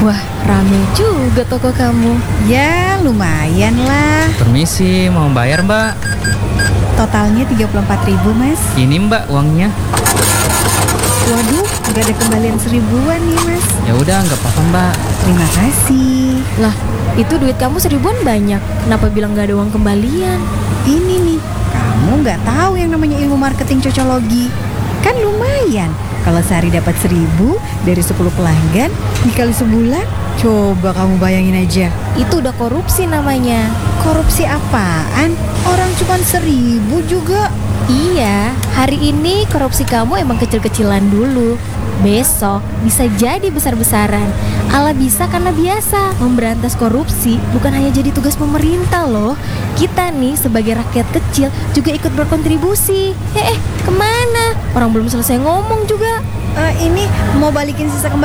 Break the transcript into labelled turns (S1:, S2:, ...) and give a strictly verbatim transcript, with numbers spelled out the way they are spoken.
S1: Wah, rame juga toko kamu.
S2: Ya, lumayan lah.
S3: Permisi, mau bayar mbak?
S2: Totalnya tiga puluh empat ribu, Mas.
S3: Ini mbak uangnya.
S2: Waduh, nggak ada kembalian seribuan nih, Mas.
S3: Ya udah nggak apa-apa mbak.
S2: Terima kasih.
S1: Lah, itu duit kamu seribuan banyak. Kenapa bilang gak ada uang kembalian?
S2: Ini nih, kamu nggak tahu yang namanya ilmu marketing cocologi. Kan lumayan. Kalau sehari dapat seribu dari sepuluh pelanggan dikali sebulan, coba kamu bayangin aja.
S1: Itu udah korupsi namanya.
S2: Korupsi apaan? Orang cuma seribu juga.
S1: Iya, hari ini korupsi kamu emang kecil-kecilan dulu. Besok bisa jadi besar-besaran. Allah bisa karena biasa. Memberantas korupsi bukan hanya jadi tugas pemerintah loh. Kita nih sebagai rakyat kecil juga ikut berkontribusi. Eh, eh kemana? Orang belum selesai ngomong juga.
S2: Eh, ini mau balikin sisa kembali.